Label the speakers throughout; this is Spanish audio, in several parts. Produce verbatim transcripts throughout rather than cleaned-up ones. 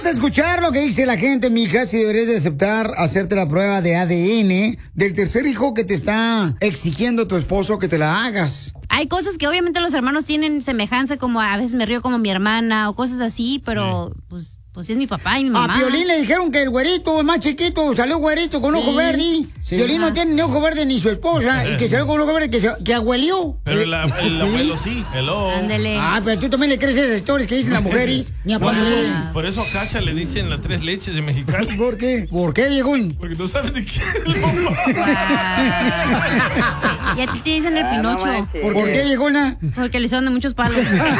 Speaker 1: Vamos a escuchar lo que dice la gente, mija, si deberías de aceptar hacerte la prueba de A D N del tercer hijo que te está exigiendo tu esposo que te la hagas.
Speaker 2: Hay cosas que obviamente los hermanos tienen semejanza, como a veces me río como mi hermana o cosas así, pero sí. pues... Pues sí es mi papá y mi mamá.
Speaker 1: A Piolín le dijeron que el güerito, el más chiquito, salió güerito con sí. ojo verde. Sí. Piolín no tiene ni ojo verde ni su esposa. Y que salió con ojo verde que, se, que abuelió.
Speaker 3: Pero el, el ¿Sí? abuelo sí. Hello.
Speaker 2: Ándele.
Speaker 1: Ah, pero tú también le crees esas historias que dicen las mujeres. Mi
Speaker 3: por, eso, por eso a Cacha le dicen las tres leches de Mexicali.
Speaker 1: ¿Por qué? ¿Por qué, viejón?
Speaker 3: Porque no sabes de quién es el papá.
Speaker 2: Y a ti te dicen el Pinocho.
Speaker 1: Ah, no ¿Por, ¿Por qué, viejona?
Speaker 2: Porque le son de muchos palos.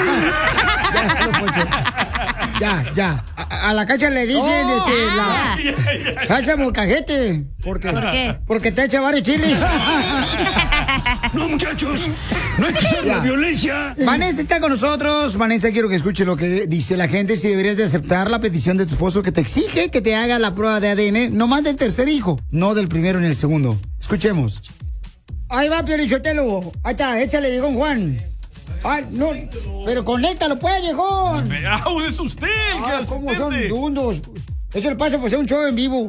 Speaker 1: Ya, ya. A, a la Cacha le dicen oh, este, ah. la salsa molcajete. ¿Por qué?
Speaker 2: ¿Por qué?
Speaker 1: Porque te echa varios chiles.
Speaker 4: No, muchachos, no hay que usar la violencia.
Speaker 1: Vanessa está con nosotros. Vanessa, quiero que escuche lo que dice la gente. Si deberías de aceptar la petición de tu esposo que te exige que te haga la prueba de A D N, no más del tercer hijo, no del primero ni el segundo. Escuchemos. Ahí va, Piolichotelo. Ahí está, échale, viejón Juan. Ay, no, pero conéctalo pues, viejón.
Speaker 3: ¡Au, es usted el que
Speaker 1: ah, ¿cómo son dundos? Eso le pasa por ser un show en vivo.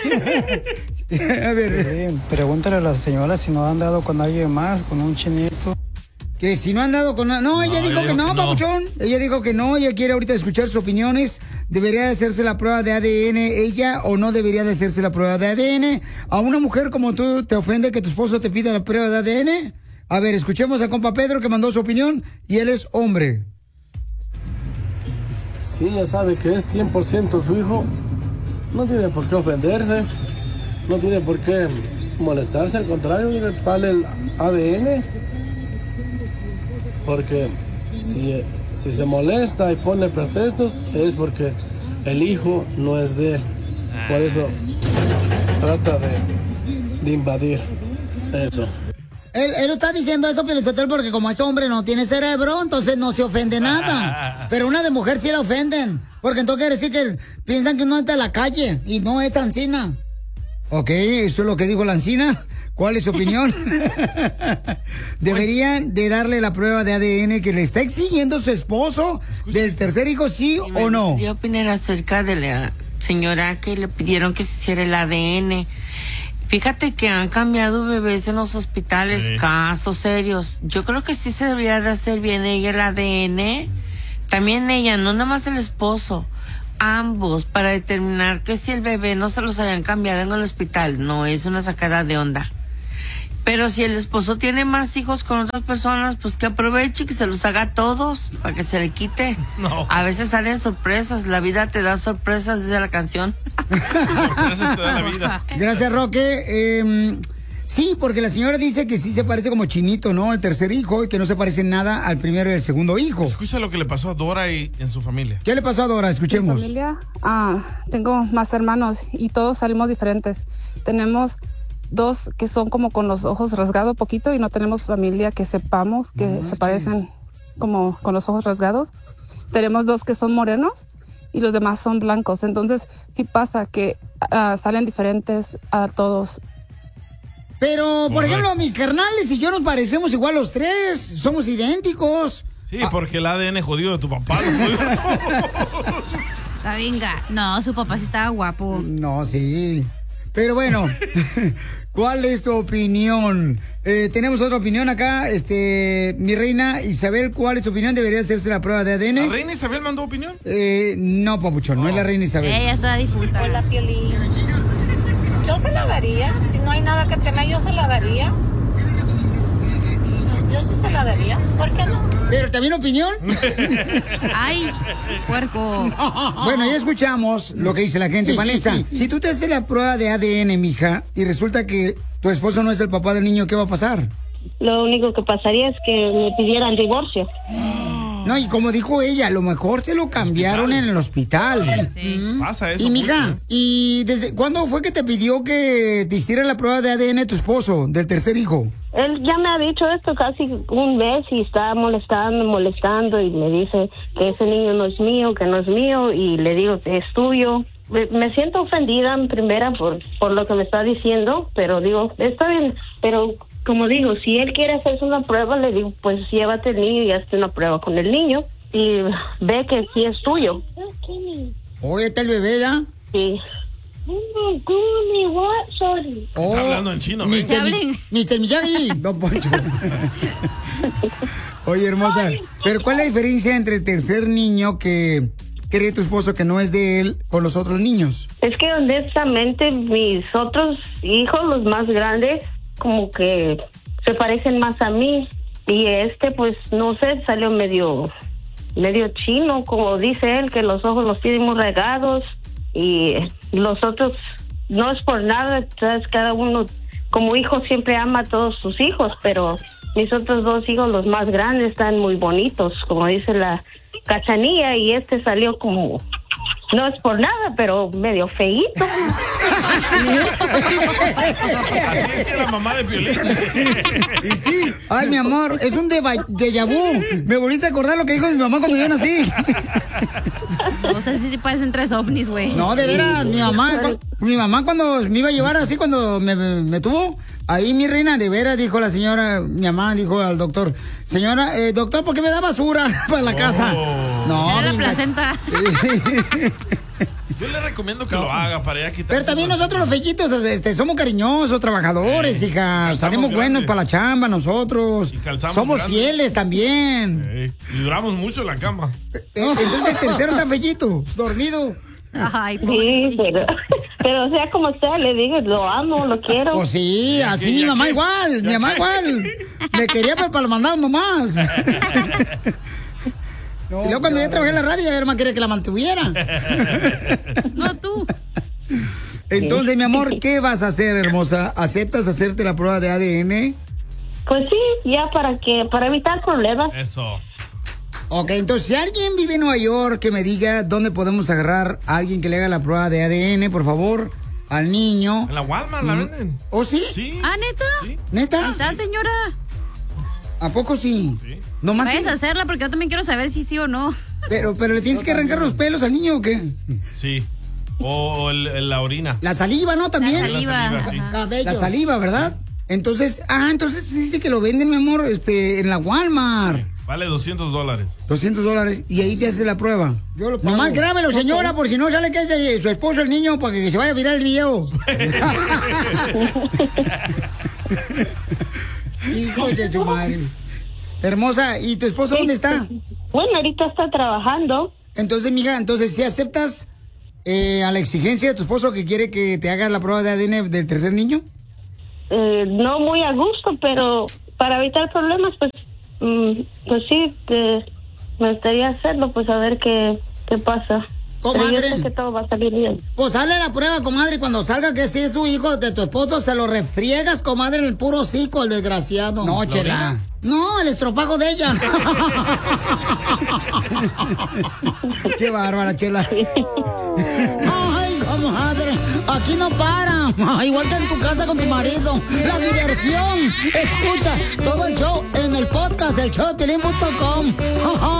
Speaker 1: A ver.
Speaker 5: Pregúntale a la señora si no han dado con alguien más, con un chinito.
Speaker 1: Que si no han dado con... No, no ella dijo que no, papuchón. No. Ella dijo que no, ella quiere ahorita escuchar sus opiniones. ¿Debería de hacerse la prueba de A D N ella o no debería de hacerse la prueba de A D N? ¿A una mujer como tú te ofende que tu esposo te pida la prueba de A D N? A ver, escuchemos a compa Pedro que mandó su opinión y él es hombre.
Speaker 6: Si ella sabe que es cien por ciento su hijo, no tiene por qué ofenderse, no tiene por qué molestarse, al contrario, sale el A D N. Porque si, si se molesta y pone pretextos es porque el hijo no es de él. Por eso trata de, de invadir eso.
Speaker 1: Él, él está diciendo eso, Piolichotelo, porque como es hombre no tiene cerebro, entonces no se ofende nada. Pero una de mujer sí la ofenden. Porque entonces quiere decir que piensan que uno está en la calle y no es ancina. Ok, eso es lo que dijo la ancina. ¿Cuál es su opinión? ¿Deberían de darle la prueba de A D N que le está exigiendo su esposo del tercer hijo, sí o no?
Speaker 7: Yo opinar acerca de la señora que le pidieron que se hiciera el A D N. Fíjate que han cambiado bebés en los hospitales, sí. Casos serios. Yo creo que sí se debería de hacer bien ella el A D N. También ella, no nada más el esposo. Ambos, para determinar que si el bebé no se los hayan cambiado en el hospital. No es una sacada de onda. Pero si el esposo tiene más hijos con otras personas, pues que aproveche y que se los haga a todos para que se le quite. No. A veces salen sorpresas, la vida te da sorpresas, dice la canción.
Speaker 3: Sorpresas te da la vida.
Speaker 1: Gracias, Roque. Eh, sí, porque la señora dice que sí se parece como chinito, ¿no? El tercer hijo y que no se parece en nada al primero y el segundo hijo.
Speaker 3: Escucha lo que le pasó a Dora y en su familia.
Speaker 1: ¿Qué le pasó a Dora? Escuchemos.
Speaker 8: Mi familia, ah, tengo más hermanos y todos salimos diferentes. Tenemos dos que son como con los ojos rasgados poquito y no tenemos familia que sepamos que no, se parecen como con los ojos rasgados. Tenemos dos que son morenos y los demás son blancos. Entonces sí pasa que uh, salen diferentes a todos.
Speaker 1: Pero, por ejemplo, mis carnales y yo nos parecemos igual los tres. Somos idénticos.
Speaker 3: Sí, ah. porque el A D N jodido de tu papá lo jodió todo.
Speaker 2: La venga. No, su papá sí estaba guapo.
Speaker 1: No, sí. Pero bueno, ¿cuál es tu opinión? Eh, tenemos otra opinión acá, este, mi reina Isabel, ¿cuál es tu opinión? ¿Debería hacerse la prueba de A D N?
Speaker 3: ¿La reina Isabel mandó opinión?
Speaker 1: Eh, no, papuchón, no. no es la reina Isabel.
Speaker 2: Ella está difunta.
Speaker 9: Hola, Piolín. Yo se la daría, si no hay nada que temer, yo se la daría. Yo sí se la daría, ¿por qué no?
Speaker 1: ¿Pero también opinión?
Speaker 2: ¡Ay, puerco!
Speaker 1: Bueno, ya escuchamos lo que dice la gente. Vanessa, si tú te haces la prueba de A D N, mija, y resulta que tu esposo no es el papá del niño, ¿qué va a pasar?
Speaker 10: Lo único que pasaría es que me pidieran divorcio.
Speaker 1: No, y como dijo ella, a lo mejor se lo cambiaron en el hospital.
Speaker 3: Sí. ¿Mm? Pasa eso.
Speaker 1: Y mija, ¿y desde cuándo fue que te pidió que te hiciera la prueba de A D N tu esposo, del tercer hijo?
Speaker 10: Él ya me ha dicho esto casi un mes y está molestando, molestando y me dice que ese niño no es mío, que no es mío y le digo que es tuyo. Me, me siento ofendida en primera por, por lo que me está diciendo, pero digo, está bien, pero... Como digo, si él quiere hacerse una prueba, le digo, pues llévate el niño y hazte una prueba con el niño y ve que sí es tuyo.
Speaker 1: Oye, ¿está el bebé ya?
Speaker 10: Sí.
Speaker 1: Oh,
Speaker 3: Está hablando en chino, ¿eh?
Speaker 1: mister Mi- mister Miyagi, Don Poncho. Oye, hermosa, pero ¿cuál es la diferencia entre el tercer niño que cree tu esposo que no es de él con los otros niños?
Speaker 10: Es que honestamente mis otros hijos, los más grandes, como que se parecen más a mí. Y este, pues, no sé, salió medio, medio chino, como dice él, que los ojos los tiene muy regados. Y los otros, no es por nada, ¿sabes? Cada uno, como hijo, siempre ama a todos sus hijos, pero mis otros dos hijos, los más grandes, están muy bonitos, como dice la Cachanilla, y este salió como, no es por nada, pero medio feíto.
Speaker 3: Así es que la mamá de Piolín.
Speaker 1: Y sí, ay, mi amor, es un deva- déjà vu. Me volviste a acordar lo que dijo mi mamá cuando yo nací.
Speaker 2: O sea, sí se parecen tres ovnis, güey.
Speaker 1: No, de veras, mi mamá, cu- mi mamá cuando me iba a llevar así, cuando me, me, me tuvo, ahí mi reina, de veras, dijo la señora, mi mamá dijo al doctor, señora, eh, doctor, ¿por qué me da basura para la casa? No,
Speaker 2: Era la
Speaker 1: mi-
Speaker 2: placenta.
Speaker 3: Yo le recomiendo que lo haga para ya quitar.
Speaker 1: Pero también nosotros los fellitos, este, somos cariñosos, trabajadores,
Speaker 3: Sí,
Speaker 1: hija.
Speaker 3: calzamos
Speaker 1: Salimos
Speaker 3: grande.
Speaker 1: buenos para la chamba nosotros.
Speaker 3: calzamos
Speaker 1: Somos
Speaker 3: grande.
Speaker 1: fieles también.
Speaker 3: Ey, y duramos mucho en la cama.
Speaker 1: Eh, Entonces el tercero está fellito, dormido.
Speaker 2: Ay,
Speaker 10: Sí, pero, pero sea como sea, le digo, lo amo, lo quiero.
Speaker 1: Pues sí, así mi mamá igual, mi mamá igual. Me quería pero para mandar nomás. Y luego cuando ya trabajé en la radio, ya más quería que la mantuviera.
Speaker 2: No tú.
Speaker 1: Entonces, mi amor, ¿qué vas a hacer, hermosa? ¿Aceptas hacerte la prueba de A D N?
Speaker 10: Pues sí, ya para que, para evitar problemas.
Speaker 3: Eso.
Speaker 1: Ok, entonces, si alguien vive en Nueva York, que me diga dónde podemos agarrar a alguien que le haga la prueba de A D N, por favor, al niño.
Speaker 3: En la Walmart la venden.
Speaker 1: ¿Oh, sí?
Speaker 3: Sí.
Speaker 2: Ah, ¿neta?
Speaker 1: ¿Neta?
Speaker 2: ¿Está, señora?
Speaker 1: ¿A poco sí?
Speaker 3: Sí.
Speaker 1: Nomás
Speaker 2: Vayas
Speaker 1: que-
Speaker 2: a hacerla porque yo también quiero saber si sí o no.
Speaker 1: Pero, pero le tienes que arrancar los pelos al niño, ¿o qué?
Speaker 3: Sí. O el- el- la orina.
Speaker 1: La saliva, ¿no? También.
Speaker 2: La saliva.
Speaker 3: La saliva, sí.
Speaker 2: Ajá.
Speaker 1: La saliva, ¿verdad? Entonces, ah, entonces dice que lo venden, mi amor, este, en la Walmart.
Speaker 3: Vale doscientos dólares.
Speaker 1: doscientos dólares y ahí te hace la prueba. Yo lo Nomás grábelo, señora, por si no sale que es de su esposo el niño para que se vaya a virar el video. Hijo de tu madre. Hermosa, ¿y tu esposo dónde está?
Speaker 10: Bueno, ahorita está trabajando.
Speaker 1: Entonces, mija, entonces, ¿sí aceptas eh, a la exigencia de tu esposo que quiere que te hagas la prueba de A D N del tercer niño?
Speaker 10: Eh, no muy a gusto, pero para evitar problemas, pues, mm, pues sí, que me gustaría hacerlo, pues a ver qué, qué pasa.
Speaker 1: Comadre.
Speaker 10: Pero yo sé que todo va a salir bien.
Speaker 1: Pues sale la prueba, comadre, y cuando salga que sí es su hijo de tu esposo, se lo refriegas, comadre, en el puro hocico, el desgraciado. No, chela. No, el estropajo de ella. Qué bárbara, chela. Ay, comadre, aquí no para. Igual que en tu casa con tu marido. La diversión. Escucha todo el show en el podcast, el show de Piolín punto com.